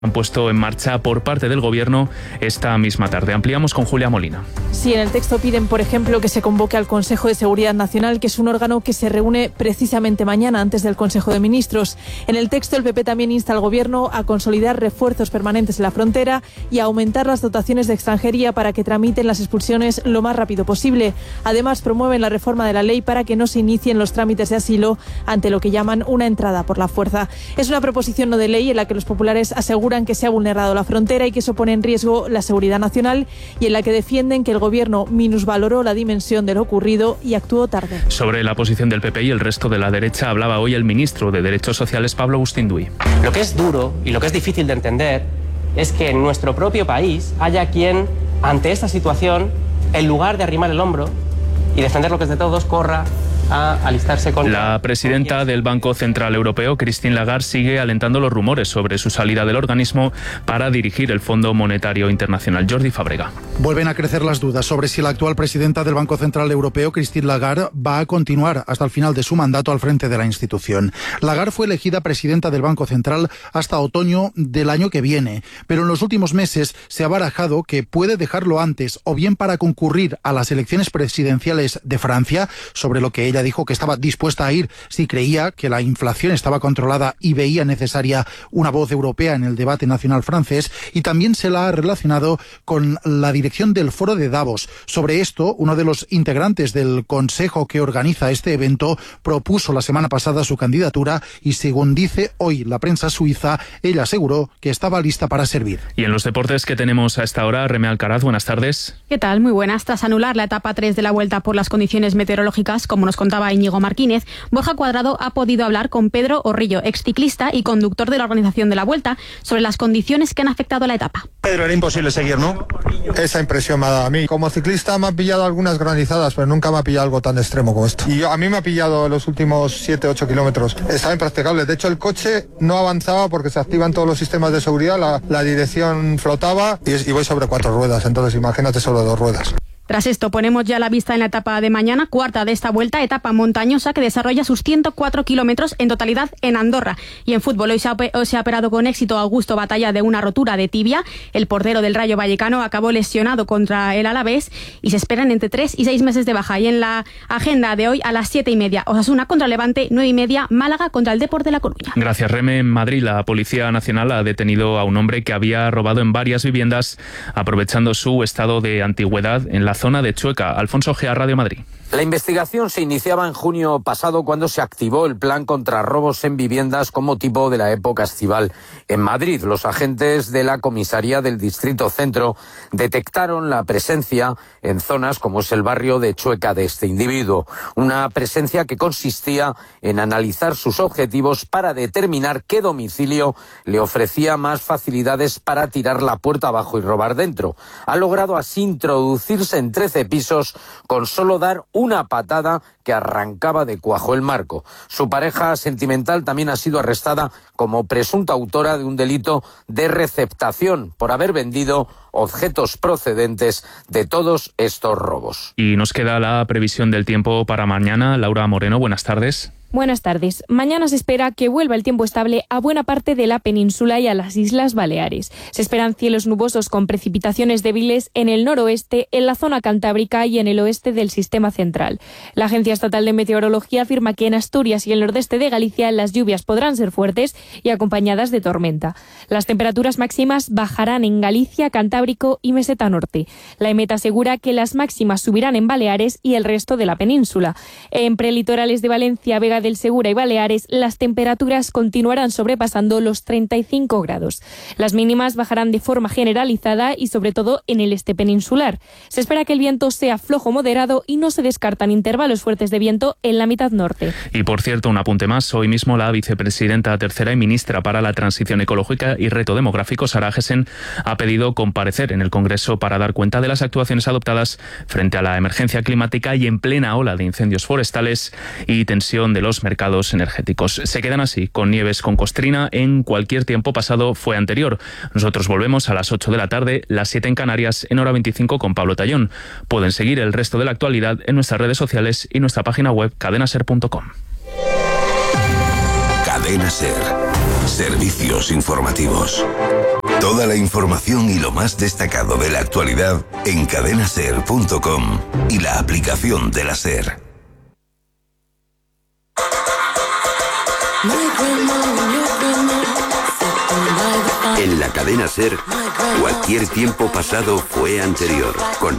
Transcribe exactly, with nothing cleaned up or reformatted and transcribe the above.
han puesto en marcha por parte del Gobierno esta misma tarde. Ampliamos con Julia Molina. Sí, en el texto piden, por ejemplo, que se convoque al Consejo de Seguridad Nacional, que es un órgano que se reúne precisamente mañana antes del Consejo de Ministros. En el texto, el P P también insta al Gobierno a consolidar refuerzos permanentes en la frontera y a aumentar las dotaciones de extranjería para que tramiten las expulsiones lo más rápido posible. Además, promueven la reforma de la ley para que no se inicien los trámites de asilo ante lo que llaman una entrada por la fuerza. Es una proposición no de ley en la que los populares aseguran que se ha vulnerado la frontera y que eso pone en riesgo la seguridad nacional, y en la que defienden que el Gobierno minusvaloró la dimensión de lo ocurrido y actuó tarde. Sobre la posición del P P y el resto de la derecha hablaba hoy el ministro de Derechos Sociales, Pablo Bustinduy. Lo que es duro y lo que es difícil de entender es que en nuestro propio país haya quien, ante esta situación, en lugar de arrimar el hombro y defender lo que es de todos, corra a alistarse con... La presidenta del Banco Central Europeo, Christine Lagarde, sigue alentando los rumores sobre su salida del organismo para dirigir el Fondo Monetario Internacional. Jordi Fábrega. Vuelven a crecer las dudas sobre si la actual presidenta del Banco Central Europeo, Christine Lagarde, va a continuar hasta el final de su mandato al frente de la institución. Lagarde fue elegida presidenta del Banco Central hasta otoño del año que viene, pero en los últimos meses se ha barajado que puede dejarlo antes, o bien para concurrir a las elecciones presidenciales de Francia, sobre lo que ella dijo que estaba dispuesta a ir si creía que la inflación estaba controlada y veía necesaria una voz europea en el debate nacional francés, y también se la ha relacionado con la dirección del Foro de Davos. Sobre esto, uno de los integrantes del consejo que organiza este evento propuso la semana pasada su candidatura y, según dice hoy la prensa suiza, ella aseguró que estaba lista para servir. Y en los deportes que tenemos a esta hora, Reme Alcaraz, buenas tardes. ¿Qué tal? Muy buenas. Tras anular la etapa tres de la Vuelta por las condiciones meteorológicas, como nos contaba Íñigo Martínez, Borja Cuadrado ha podido hablar con Pedro Orrillo, exciclista y conductor de la organización de la Vuelta, sobre las condiciones que han afectado a la etapa. Pedro, era imposible seguir, ¿no? Esa impresión me ha dado a mí. Como ciclista me ha pillado algunas granizadas, pero nunca me ha pillado algo tan extremo como esto. Y a mí me ha pillado los últimos siete ocho kilómetros. Estaba impracticable. De hecho, el coche no avanzaba porque se activan todos los sistemas de seguridad, la, la dirección flotaba y, y voy sobre cuatro ruedas. Entonces, imagínate sobre dos ruedas. Tras esto, ponemos ya la vista en la etapa de mañana, cuarta de esta vuelta, etapa montañosa que desarrolla sus ciento cuatro kilómetros en totalidad en Andorra. Y en fútbol, hoy se ha, hoy se ha operado con éxito Augusto Batalla de una rotura de tibia. El portero del Rayo Vallecano acabó lesionado contra el Alavés y se esperan entre tres y seis meses de baja. Y en la agenda de hoy, a las siete y media, Osasuna contra Levante, nueve y media, Málaga contra el Depor de La Coruña. Gracias, Reme. En Madrid, la Policía Nacional ha detenido a un hombre que había robado en varias viviendas, aprovechando su estado de antigüedad en la zona de Chueca. Alfonso Gea, Radio Madrid. La investigación se iniciaba en junio pasado cuando se activó el plan contra robos en viviendas con motivo de la época estival. En Madrid, los agentes de la comisaría del Distrito Centro detectaron la presencia en zonas como es el barrio de Chueca de este individuo. Una presencia que consistía en analizar sus objetivos para determinar qué domicilio le ofrecía más facilidades para tirar la puerta abajo y robar dentro. Ha logrado así introducirse en trece pisos con solo dar un una patada que arrancaba de cuajo el marco. Su pareja sentimental también ha sido arrestada como presunta autora de un delito de receptación por haber vendido objetos procedentes de todos estos robos. Y nos queda la previsión del tiempo para mañana. Laura Moreno, buenas tardes. Buenas tardes. Mañana se espera que vuelva el tiempo estable a buena parte de la península y a las Islas Baleares. Se esperan cielos nubosos con precipitaciones débiles en el noroeste, en la zona cantábrica y en el oeste del sistema central. La Agencia Estatal de Meteorología afirma que en Asturias y el nordeste de Galicia las lluvias podrán ser fuertes y acompañadas de tormenta. Las temperaturas máximas bajarán en Galicia, Cantábrico y Meseta Norte. La EMET asegura que las máximas subirán en Baleares y el resto de la península. En prelitorales de Valencia, Vega del Segura y Baleares, las temperaturas continuarán sobrepasando los treinta y cinco grados. Las mínimas bajarán de forma generalizada y sobre todo en el este peninsular. Se espera que el viento sea flojo moderado y no se descartan intervalos fuertes de viento en la mitad norte. Y por cierto, un apunte más. Hoy mismo la vicepresidenta tercera y ministra para la Transición Ecológica y Reto Demográfico, Sara Gessen, ha pedido comparecer en el Congreso para dar cuenta de las actuaciones adoptadas frente a la emergencia climática y en plena ola de incendios forestales y tensión de los mercados energéticos. Se quedan así, con Nieves con Costrina en cualquier tiempo pasado fue anterior. Nosotros volvemos a las ocho de la tarde, las siete en Canarias, en hora veinticinco con Pablo Tallón. Pueden seguir el resto de la actualidad en nuestras redes sociales y nuestra página web cadena ser punto com. Cadena Ser. Servicios informativos. Toda la información y lo más destacado de la actualidad en cadena ser punto com y la aplicación de la SER. En la cadena SER, cualquier tiempo pasado fue anterior. Con